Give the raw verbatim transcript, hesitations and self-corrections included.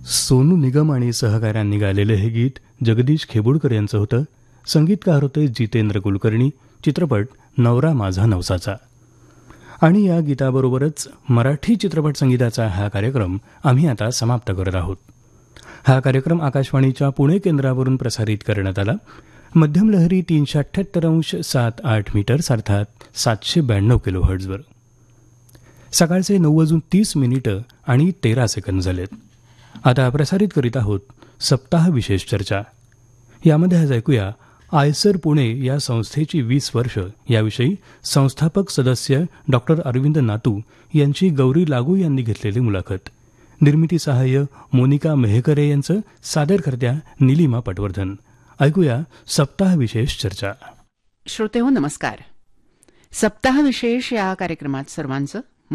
सोनू निगम आणि सहकाऱ्यांनी गायलेलं हे गीत जगदीश खेबुडकर यांचं होतं. संगीतकार होते जितेंद्र कुलकर्णी. चित्रपट नवरा माझा नवसाचा. आणि या गीताबरोबरच मराठी चित्रपट संगीताचा हा कार्यक्रम आम्ही आता समाप्त करत आहोत. हा कार्यक्रम आकाशवाणीच्या पुणे केंद्रावरून प्रसारित करण्यात आला. मध्यम लहरी तीनशे अठ्ठ्याहत्तर अंश सात आठ मीटर्स अर्थात सातशे ब्याण्णव किलो हर्ट्झवर. सकाळचे नऊ वाजून तीस मिनिटं आणि तेरा सेकंद झालेत. आता प्रसारित करीत आहोत सप्ताह विशेष चर्चा. यामध्ये आज ऐकूया आयसर पुणे या संस्थेची वीस वर्ष याविषयी संस्थापक सदस्य डॉक्टर अरविंद नातू यांची गौरी लागू यांनी घेतलेली मुलाखत. निर्मिती सहाय्य मोनिका मेहकरे यांचं, सादरकर्त्या निलिमा पटवर्धन. ऐकूया सप्ताह विशेष चर्चा. श्रोतेहो नमस्कार. सप्ताह विशेष या कार्यक्रमात सर्वांचं